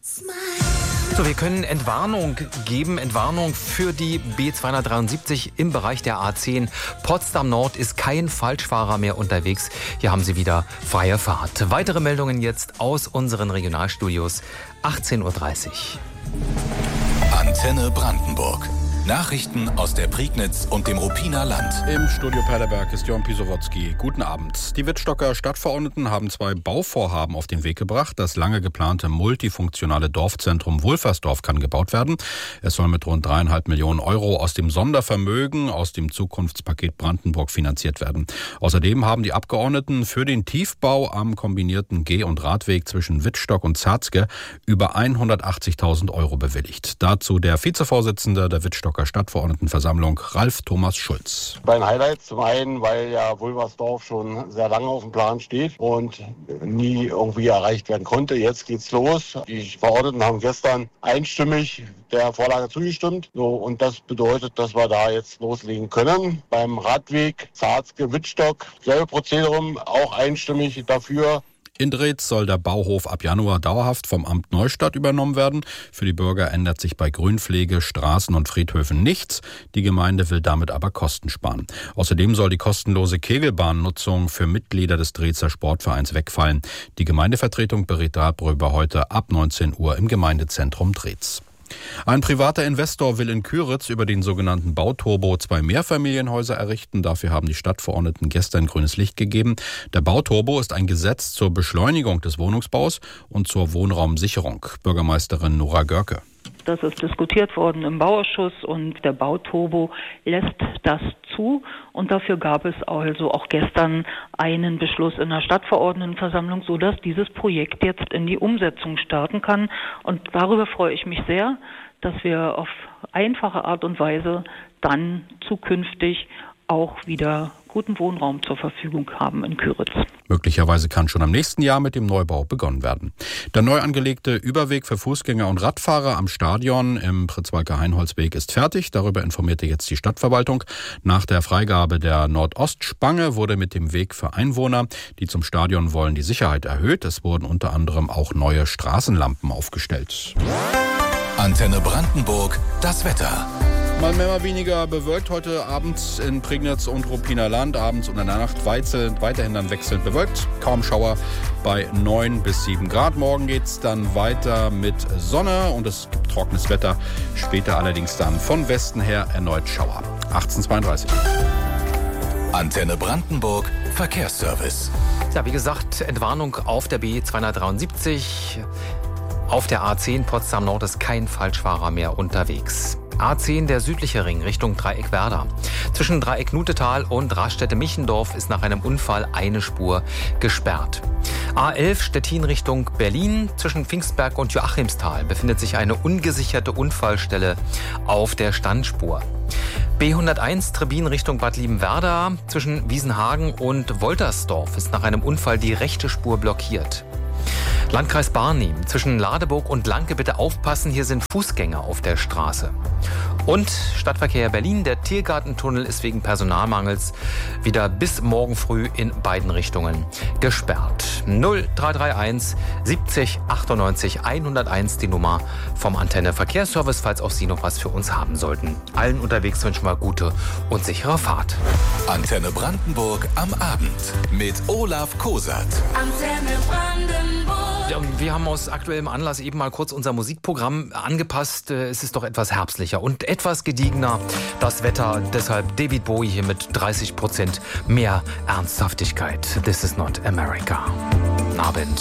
So, wir können Entwarnung geben. Entwarnung für die B273 im Bereich der A10. Potsdam Nord ist kein Falschfahrer mehr unterwegs. Hier haben Sie wieder freie Fahrt. Weitere Meldungen jetzt aus unseren Regionalstudios. 18:30 Uhr. Antenne Brandenburg. Nachrichten aus der Prignitz und dem Ruppiner Land. Im Studio Perleberg ist Jörn Pisowotzki. Guten Abend. Die Wittstocker Stadtverordneten haben 2 Bauvorhaben auf den Weg gebracht. Das lange geplante multifunktionale Dorfzentrum Wohlfahrtsdorf kann gebaut werden. Es soll mit rund 3,5 Millionen Euro aus dem Sondervermögen aus dem Zukunftspaket Brandenburg finanziert werden. Außerdem haben die Abgeordneten für den Tiefbau am kombinierten Geh- und Radweg zwischen Wittstock und Zarzke über 180.000 Euro bewilligt. Dazu der Vizevorsitzende der Wittstocker Stadtverordnetenversammlung, Ralf Thomas Schulz. Bei den Highlights zum einen, weil ja Wohlfahrtsdorf schon sehr lange auf dem Plan steht und nie irgendwie erreicht werden konnte. Jetzt geht's los. Die Verordneten haben gestern einstimmig der Vorlage zugestimmt. Und das bedeutet, dass wir da jetzt loslegen können. Beim Radweg Zarzke-Wittstock, selbe Prozedere, auch einstimmig dafür. In Drez soll der Bauhof ab Januar dauerhaft vom Amt Neustadt übernommen werden. Für die Bürger ändert sich bei Grünpflege, Straßen und Friedhöfen nichts. Die Gemeinde will damit aber Kosten sparen. Außerdem soll die kostenlose Kegelbahnnutzung für Mitglieder des Drezer Sportvereins wegfallen. Die Gemeindevertretung berät darüber heute ab 19 Uhr im Gemeindezentrum Drez. Ein privater Investor will in Kyritz über den sogenannten Bauturbo 2 Mehrfamilienhäuser errichten. Dafür haben die Stadtverordneten gestern grünes Licht gegeben. Der Bauturbo ist ein Gesetz zur Beschleunigung des Wohnungsbaus und zur Wohnraumsicherung. Bürgermeisterin Nora Görke. Das ist diskutiert worden im Bauausschuss und der Bauturbo lässt das zu. Und dafür gab es also auch gestern einen Beschluss in der Stadtverordnetenversammlung, sodass dieses Projekt jetzt in die Umsetzung starten kann. Und darüber freue ich mich sehr, dass wir auf einfache Art und Weise dann zukünftig auch wieder guten Wohnraum zur Verfügung haben in Kyritz. Möglicherweise kann schon am nächsten Jahr mit dem Neubau begonnen werden. Der neu angelegte Überweg für Fußgänger und Radfahrer am Stadion im Fritz-Walker-Heinholz-Weg ist fertig. Darüber informierte jetzt die Stadtverwaltung. Nach der Freigabe der Nordostspange wurde mit dem Weg für Einwohner, die zum Stadion wollen, die Sicherheit erhöht. Es wurden unter anderem auch neue Straßenlampen aufgestellt. Antenne Brandenburg, das Wetter. Mal mehr, mal weniger bewölkt heute Abend in Prignitz und Ruppiner Land. Abends und in der Nacht weiterhin dann wechselnd bewölkt. Kaum Schauer bei 9 bis 7 Grad. Morgen geht's dann weiter mit Sonne und es gibt trockenes Wetter. Später allerdings dann von Westen her erneut Schauer. 18:32. Antenne Brandenburg, Verkehrsservice. Ja, wie gesagt, Entwarnung auf der B273. Auf der A10 Potsdam Nord ist kein Falschfahrer mehr unterwegs. A10, der südliche Ring, Richtung Dreieck Werder. Zwischen Dreieck Nutetal und Raststätte-Michendorf ist nach einem Unfall eine Spur gesperrt. A11 Stettin Richtung Berlin. Zwischen Pfingstberg und Joachimsthal befindet sich eine ungesicherte Unfallstelle auf der Standspur. B101 Trebin Richtung Bad Liebenwerda. Zwischen Wiesenhagen und Woltersdorf ist nach einem Unfall die rechte Spur blockiert. Landkreis Barnim, zwischen Ladeburg und Lanke bitte aufpassen, hier sind Fußgänger auf der Straße. Und Stadtverkehr Berlin, der Tiergartentunnel ist wegen Personalmangels wieder bis morgen früh in beiden Richtungen gesperrt. 0331 70 98 101 die Nummer vom Antenne Verkehrsservice, falls auch Sie noch was für uns haben sollten. Allen unterwegs wünschen wir gute und sichere Fahrt. Antenne Brandenburg am Abend mit Olaf Kosat. Antenne Brandenburg. Wir haben aus aktuellem Anlass eben mal kurz unser Musikprogramm angepasst. Es ist doch etwas herbstlicher und etwas gediegener. Das Wetter, deshalb David Bowie hier mit 30% mehr Ernsthaftigkeit. This is not America. Abend.